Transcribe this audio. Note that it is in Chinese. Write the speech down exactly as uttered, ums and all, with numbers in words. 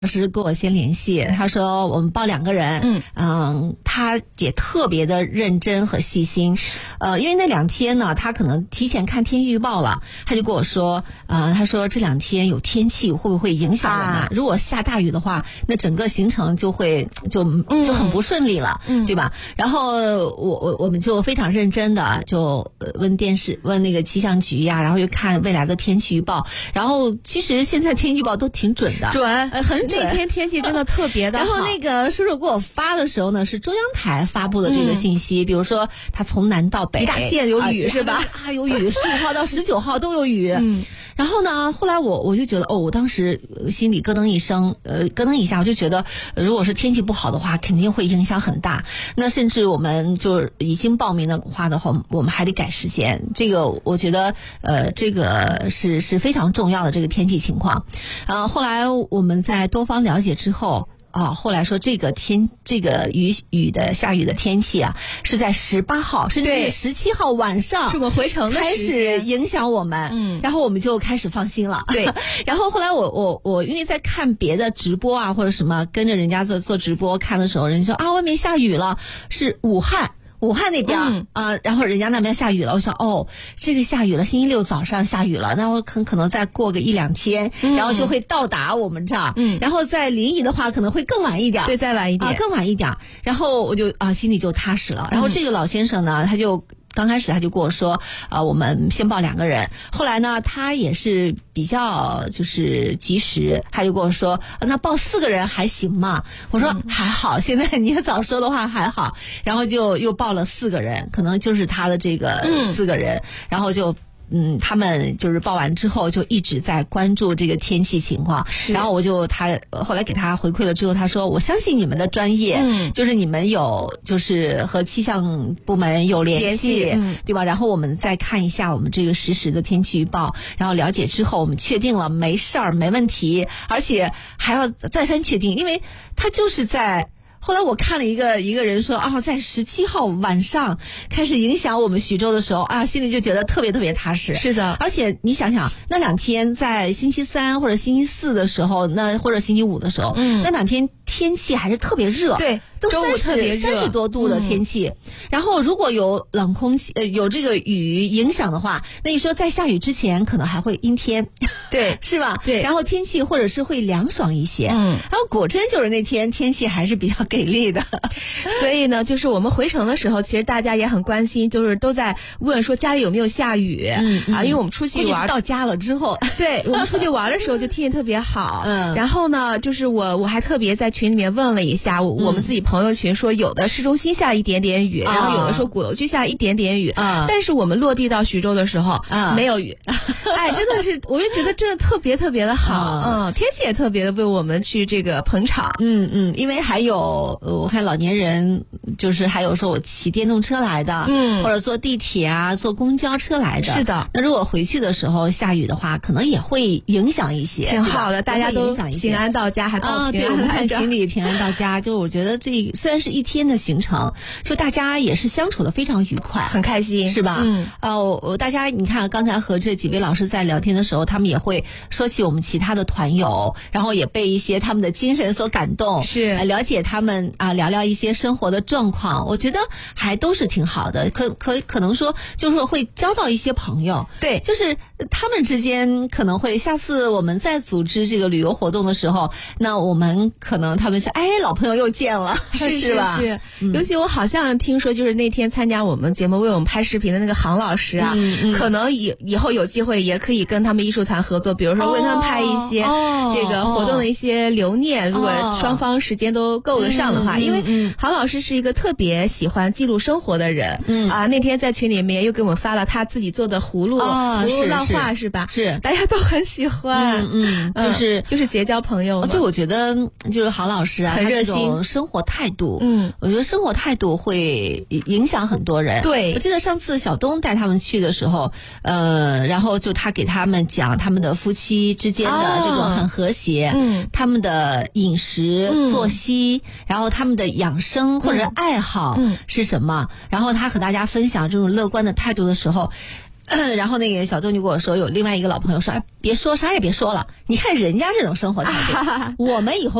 是跟我先联系，他说我们报两个人， 嗯嗯，他也特别的认真和细心，呃，因为那两天呢，他可能提前看天气预报了，他就跟我说，呃，他说这两天有天气会不会影响我们？啊、如果下大雨的话，那整个行程就会就就很不顺利了， 嗯、 对吧？然后我我我们就非常认真的就问电视，问那个气象局呀、啊，然后又看未来的天气预报，然后其实现在天气预报都挺准的， 准， 呃，很准。 那天天气真的特别的好。 然后那个叔叔给我发的时候呢，是中央台发布的这个信息，嗯、比如说他从南到北， 一大线有雨、啊、是吧？ 啊，有雨，十五号到十九号都有雨。 嗯。 然后呢，后来我我就觉得，哦，我当时心里咯噔一声，呃，咯噔一下，我就觉得，如果是天气不好的话，肯定会影响很大。那甚至我们就已经报名的话的话，我们还得改时间。这个我觉得，呃，这个是是非常重要的这个天气情况。呃，后来我们在多方了解之后。啊，后来说这个天，这个雨雨的下雨的天气啊，是在十八号甚至是十七号晚上， 是我们回程的开始影响我们， 嗯， 然后我们就开始放心了。 对， 然后后来我我我因为在看别的直播啊或者什么，跟着人家做做直播看的时候，人家说啊外面下雨了，是武汉。武汉那边啊、 嗯呃，然后人家那边下雨了，我想哦，这个下雨了，星期六早上下雨了，那我可可能再过个一两天， 嗯、 然后就会到达我们这儿， 嗯， 然后在临沂的话可能会更晚一点， 对，再晚一点， 啊，更晚一点，然后我就啊心里就踏实了。然后这个老先生呢，他就。刚开始他就跟我说，啊、呃，我们先报两个人。后来呢，他也是比较就是及时，他就跟我说，那报四个人还行吗？我说、嗯、还好，现在你也早说的话还好。然后就又报了四个人，可能就是他的这个四个人，嗯、然后就。嗯，他们就是报完之后就一直在关注这个天气情况，然后我就他后来给他回馈了之后，他说我相信你们的专业， 嗯， 就是你们有就是和气象部门有联系， 嗯、 对吧？然后我们再看一下我们这个实时的天气预报，然后了解之后，我们确定了没事儿没问题，而且还要再三确定，因为他就是在。后来我看了一个一个人说啊，在十七号晚上开始影响我们徐州的时候啊，心里就觉得特别特别踏实。 是的， 而且你想想，那两天在星期三或者星期四的时候，那或者星期五的时候，嗯，那两天天气还是特别热， 对， 都周五特别热， 三十多度的天气。嗯、然后如果有冷空气，呃，有这个雨影响的话，那你说在下雨之前可能还会阴天， 对， 是吧？ 对， 然后天气或者是会凉爽一些， 嗯， 然后果真就是那天天气还是比较给力的。 所以呢，就是我们回程的时候，其实大家也很关心，就是都在问说家里有没有下雨， 嗯嗯、 啊，因为我们出去玩到家了之后， 对我们出去玩的时候就天气特别好， 嗯， 然后呢，就是我我还特别在群里面问了一下，我、嗯、我们自己朋友群说有的市中心下一点点雨， 嗯、 然后有的说鼓楼区下一点点雨， 嗯， 但是我们落地到徐州的时候， 嗯， 没有雨，哎，真的是，我就觉得真的特别特别的好，嗯，嗯天气也特别的为我们去这个捧场， 嗯嗯，因为还有我看老年人就是还有说我骑电动车来的， 嗯， 或者坐地铁啊，坐公交车来的， 是的。 那如果回去的时候下雨的话，可能也会影响一些， 挺好的，大家都平安到家，还报平安。 啊，对，我们看群里平安到家，就我觉得这虽然是一天的行程，就大家也是相处的非常愉快， 很开心， 是吧？ 嗯， 呃，我大家你看刚才和这几位老师在聊天的时候，他们也会说起我们其他的团友，然后也被一些他们的精神所感动， 是、 呃、了解他们啊，聊聊一些生活的状况，我觉得还都是挺好的，可可可能说就是会交到一些朋友， 对， 就是他们之间可能会下次我们再组织这个旅游活动的时候，那我们可能他们是哎老朋友又见了， 是是吧？ 是是、嗯，尤其我好像听说，就是那天参加我们节目为我们拍视频的那个杭老师啊， 嗯嗯、 可能以以后有机会也可以跟他们艺术团合作，比如说为他们拍一些这个活动的一些留念，哦、如果双方时间都够得上的话， 嗯、 因为杭老师是一个特别喜欢记录生活的人， 嗯啊，那天在群里面又给我们发了他自己做的葫芦， 哦、 葫芦浪画是, 是, 是吧？ 是， 大家都很喜欢， 嗯嗯，就是、 嗯、就是结交朋友嘛。 对，我觉得就是杭老师啊， 很热心， 生活态度， 嗯， 我觉得生活态度会影响很多人。 对， 我记得上次小东带他们去的时候，呃，然后就他给他们讲他们的夫妻之间的这种很和谐， 哦、嗯， 他们的饮食、 嗯、 作息，然后他们的养生或者爱好嗯是什么，嗯、然后他和大家分享这种乐观的态度的时候。 然后那个小周就跟我说，有另外一个老朋友说，哎，别说啥也别说了，你看人家这种生活态度，我们以后